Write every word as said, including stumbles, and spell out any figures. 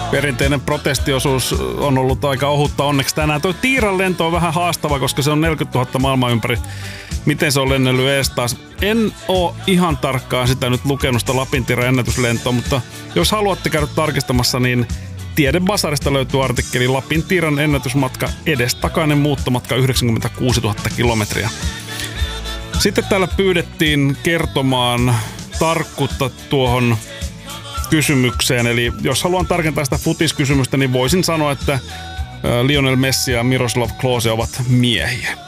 Perinteinen protestiosuus on ollut aika ohutta onneksi tänään. Tuo Tiiran lento on vähän haastava, koska se on neljäkymmentätuhatta maailman ympäri. Miten se on lennellyt ees taas? En oo ihan tarkkaan sitä nyt lukenut sitä Lapintiiran ennätyslentoa, mutta jos haluatte käydä tarkistamassa, niin Tiedebasarista löytyy artikkeli Lapintiiran ennätysmatka edestakainen muuttomatka yhdeksänkymmentäkuusituhatta kilometriä. Sitten täällä pyydettiin kertomaan tarkkuutta tuohon kysymykseen, eli jos haluan tarkentaa sitä futiskysymystä, niin voisin sanoa, että Lionel Messi ja Miroslav Klose ovat miehiä.